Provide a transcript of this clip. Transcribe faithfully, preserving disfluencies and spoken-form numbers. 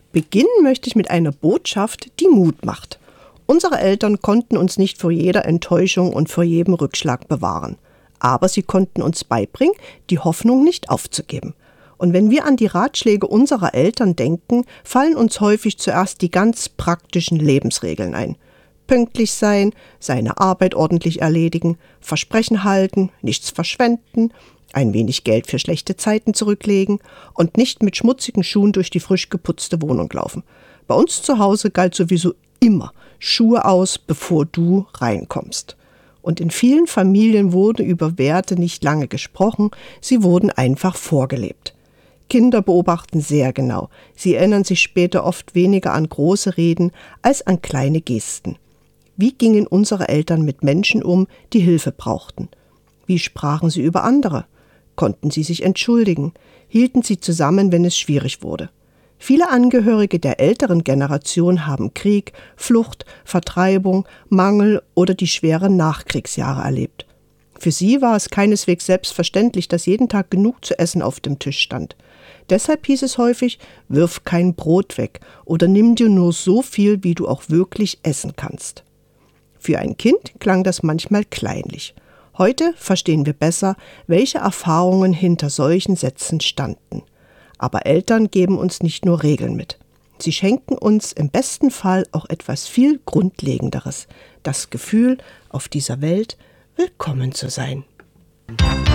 Beginnen möchte ich mit einer Botschaft, die Mut macht. Unsere Eltern konnten uns nicht vor jeder Enttäuschung und vor jedem Rückschlag bewahren. Aber sie konnten uns beibringen, die Hoffnung nicht aufzugeben. Und wenn wir an die Ratschläge unserer Eltern denken, fallen uns häufig zuerst die ganz praktischen Lebensregeln ein. Pünktlich sein, seine Arbeit ordentlich erledigen, Versprechen halten, nichts verschwenden, ein wenig Geld für schlechte Zeiten zurücklegen und nicht mit schmutzigen Schuhen durch die frisch geputzte Wohnung laufen. Bei uns zu Hause galt sowieso immer Schuhe aus, bevor du reinkommst. Und in vielen Familien wurde über Werte nicht lange gesprochen, sie wurden einfach vorgelebt. Kinder beobachten sehr genau. Sie erinnern sich später oft weniger an große Reden als an kleine Gesten. Wie gingen unsere Eltern mit Menschen um, die Hilfe brauchten? Wie sprachen sie über andere? Konnten sie sich entschuldigen? Hielten sie zusammen, wenn es schwierig wurde? Viele Angehörige der älteren Generation haben Krieg, Flucht, Vertreibung, Mangel oder die schweren Nachkriegsjahre erlebt. Für sie war es keineswegs selbstverständlich, dass jeden Tag genug zu essen auf dem Tisch stand. Deshalb hieß es häufig, wirf kein Brot weg oder nimm dir nur so viel, wie du auch wirklich essen kannst. Für ein Kind klang das manchmal kleinlich. Heute verstehen wir besser, welche Erfahrungen hinter solchen Sätzen standen. Aber Eltern geben uns nicht nur Regeln mit. Sie schenken uns im besten Fall auch etwas viel Grundlegenderes, das Gefühl, auf dieser Welt willkommen zu sein.